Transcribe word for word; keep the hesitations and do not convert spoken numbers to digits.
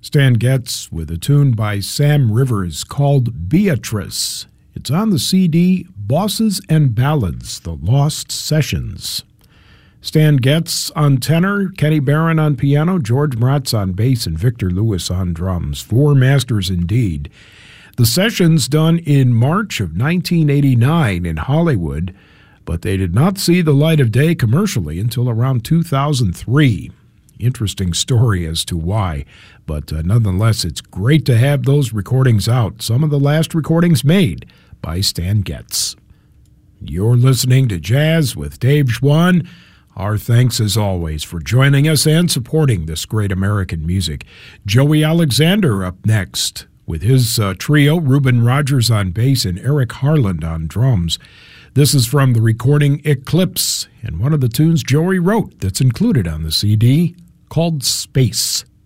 Stan Getz with a tune by Sam Rivers called Beatrice. It's on the C D Bosses and Ballads, The Lost Sessions. Stan Getz on tenor, Kenny Barron on piano, George Mratz on bass, and Victor Lewis on drums. Four masters indeed. The sessions done in March of nineteen eighty-nine in Hollywood, but they did not see the light of day commercially until around two thousand three. Interesting story as to why, but uh, nonetheless, it's great to have those recordings out. Some of the last recordings made by Stan Getz. You're listening to Jazz with Dave Schwann. Our thanks, as always, for joining us and supporting this great American music. Joey Alexander up next with his uh, trio, Reuben Rogers on bass and Eric Harland on drums. This is from the recording Eclipse, and one of the tunes Joey wrote that's included on the C D called Space.